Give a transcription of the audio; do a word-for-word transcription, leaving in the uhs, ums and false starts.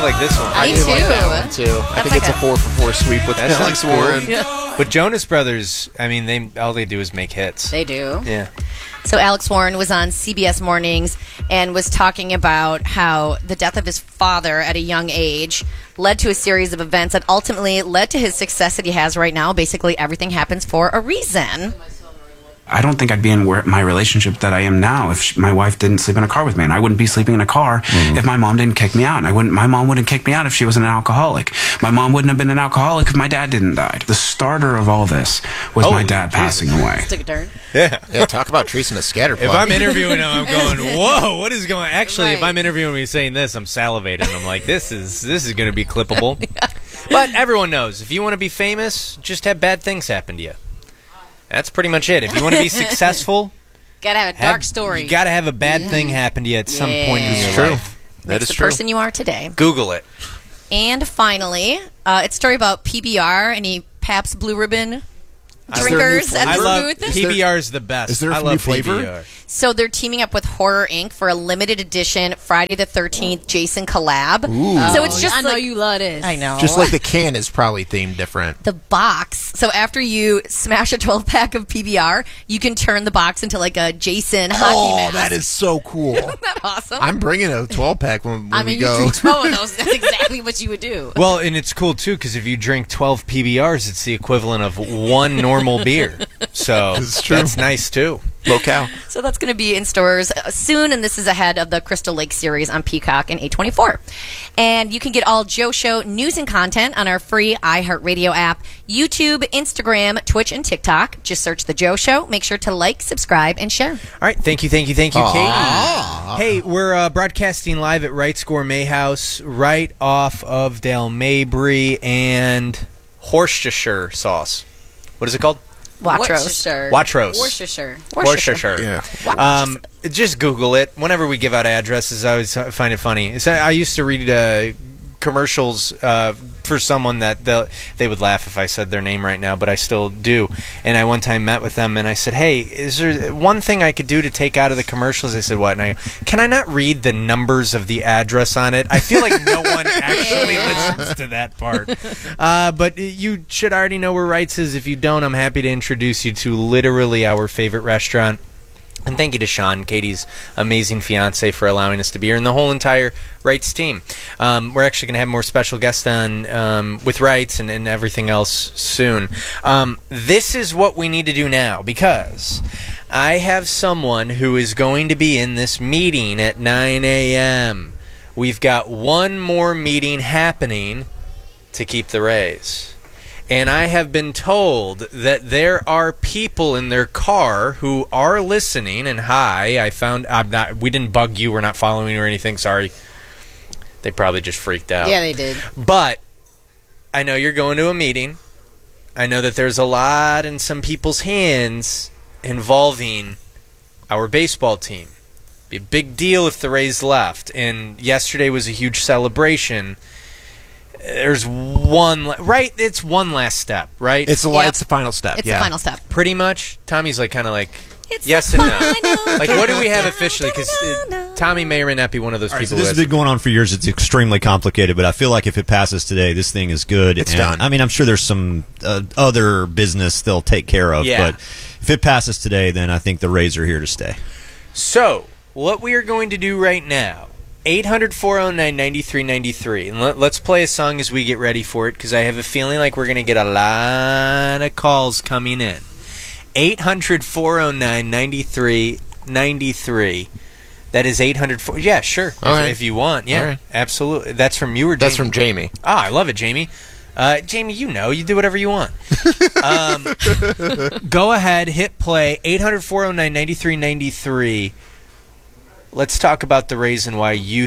like this one. I Me do too. like that one, too. I That's think like it's a a- four for four sweep with That's Alex like Warren. Yeah. But Jonas Brothers, I mean, they all they do is make hits. They do. Yeah. So Alex Warren was on C B S Mornings and was talking about how the death of his father at a young age led to a series of events that ultimately led to his success that he has right now. Basically, everything happens for a reason. I don't think I'd be in where, my relationship that I am now if she, my wife didn't sleep in a car with me, and I wouldn't be sleeping in a car Mm-hmm. if my mom didn't kick me out, and I wouldn't. My mom wouldn't kick me out if she was an alcoholic. My mom wouldn't have been an alcoholic if my dad didn't die. The starter of all this was Holy my dad Jesus. passing away. Took a turn. Yeah. Yeah, talk about Trees in a scatter If I'm interviewing him, I'm going, whoa, what is going on? Actually, if Right. I'm interviewing him saying this, I'm salivating. I'm like, this is this is going to be clippable. But everyone knows, if you want to be famous, just have bad things happen to you. That's pretty much it. If you want to be successful, Gotta have a have- dark story. You got to have a bad thing happen to you at some point in Yeah. your It's true. life. That Makes is the true. person you are today. Google it. And finally, uh, it's a story about P B R, any Pabst Blue Ribbon drinkers at I the love booth. P B R is the best. Is there a I new love flavor? P B R. So they're teaming up with Horror Incorporated for a limited edition Friday the thirteenth Jason collab. So it's just I know like, you love this. I know. Just like the can is probably themed different. the box. So after you smash a twelve pack of P B R, you can turn the box into like a Jason hockey Oh, mask. that is so cool. Isn't that awesome? I'm bringing a twelve pack when, when I we mean, you go. drink twelve of those. That's exactly what you would do. Well, and it's cool too because if you drink twelve P B Rs, it's the equivalent of one normal beer. So It's true. that's nice too. Locale. So that's going to be in stores uh, soon, and this is ahead of the Crystal Lake series on Peacock and A twenty-four. And you can get all Joe Show news and content on our free iHeartRadio app, YouTube, Instagram, Twitch, and TikTok. Just search The Joe Show. Make sure to like, subscribe, and share. All right, thank you, thank you, thank you, Katie. Hey, we're uh, broadcasting live at Wright's Gourmet House, right off of Dale Mabry and Worcestershire sauce. What is it called? Watros. Worcestershire. Watros. Worcestershire. Worcestershire. Yeah. Um, just Google it. Whenever we give out addresses, I always find it funny. So I used to read uh, commercials uh, for someone that they'll- they would laugh if I said their name right now, but I still do. And I one time met with them, and I said, "Hey, is there one thing I could do to take out of the commercials?" They said, "What?" And I go, "Can I not read the numbers of the address on it?" I feel like no one actually listens to that part. Uh, but you should already know where Wright's is. If you don't, I'm happy to introduce you to literally our favorite restaurant. And thank you to Sean, Katie's amazing fiance, for allowing us to be here, and the whole entire Wrights team. Um, we're actually going to have more special guests on um, with Wrights and, and everything else soon. Um, this is what we need to do now, because I have someone who is going to be in this meeting at nine a.m. We've got one more meeting happening to keep the Rays. And I have been told that there are people in their car who are listening. And hi, I found I'm not. We didn't bug you. We're not following you or anything. Sorry. They probably just freaked out. Yeah, they did. But I know you're going to a meeting. I know that there's a lot in some people's hands involving our baseball team. Be a big deal if the Rays left. And yesterday was a huge celebration. There's one, la- right? It's one last step, right? It's the Yep. it's the final step. It's yeah. the final step. Pretty much. Tommy's like kind of like It's yes the and no. final Like what do we have officially? Because Tommy may or may not be one of those All right, so people. this has who been going on for years. It's extremely complicated, but I feel like if it passes today, this thing is good. It's and, done. I mean, I'm sure there's some uh, other business they'll take care of, Yeah. but if it passes today, then I think the Rays are here to stay. So, what we are going to do right now, eight hundred, four oh nine, nine three nine three, and let, let's play a song as we get ready for it, because I have a feeling like we're going to get a lot of calls coming in. eight hundred, four oh nine, nine three nine three. That is eight hundred. Yeah, sure. If, All right. if you want. Yeah, All right. absolutely. That's from you or Jamie? That's from Jamie. Ah, I love it, Jamie. Uh, Jamie, you know, you do whatever you want. um, go ahead, hit play, eight hundred, four oh nine, nine three nine three. Let's talk about the Rays and why you